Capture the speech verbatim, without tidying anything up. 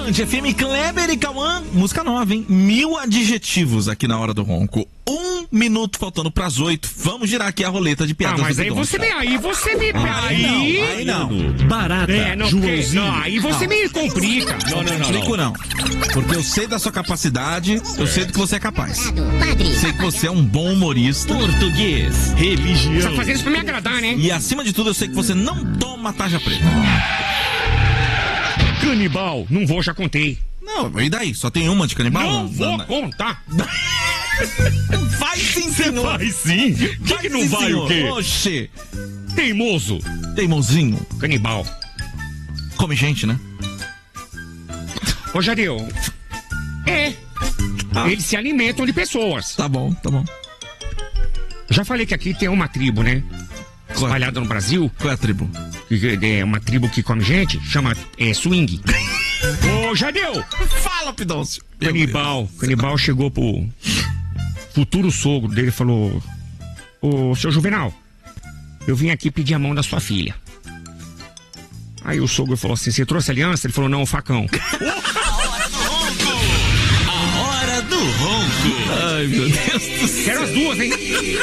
Band F M, Kleber e Cauã, música nova, hein? Mil adjetivos aqui na hora do ronco. Um minuto faltando pras oito. Vamos girar aqui a roleta de piadas. Ah, mas do aí Bidon. você me, aí você me, Ah, aí, não, aí não. Barata, é, não, Joãozinho. não, aí você Não. me complica. Não, não, não. Explico não. Porque eu sei da sua capacidade, eu sei do que você é capaz. Padre. Sei que você é um bom humorista. Português, Você religião. tá fazendo isso pra me agradar, né? E acima de tudo, eu sei que você não toma tarja preta. Canibal, não vou, já contei. Não, e daí? Só tem uma de canibal? Não vou não. contar. Vai sim, senhor. Vai sim. O que, que não sim, vai senhor. o quê? Oxê. Teimoso, Teimosinho. canibal. Come gente, né? Ô, Jadeu, é, Ah. eles se alimentam de pessoas. Tá bom, tá bom. Já falei que aqui tem uma tribo, né? Qual é? Espalhada no Brasil. Qual é a tribo? Que é uma tribo que come gente, chama é, swing. Ô, Jadeu, Fala, Pidoncio. canibal, canibal chegou pro futuro sogro dele e falou: ô, seu Juvenal, eu vim aqui pedir a mão da sua filha. Aí o sogro falou assim: você trouxe aliança? Ele falou: não, o facão. A hora do ronco. Ai, meu Deus do céu. Quero as duas, hein?